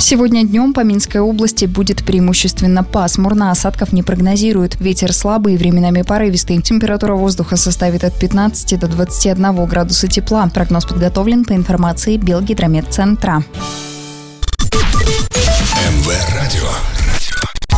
Сегодня днем по Минской области будет преимущественно пасмурно, осадков не прогнозируют. Ветер слабый и временами порывистый. Температура воздуха составит от 15 до 21 градуса тепла. Прогноз подготовлен по информации Белгидрометцентра. МВ Радио.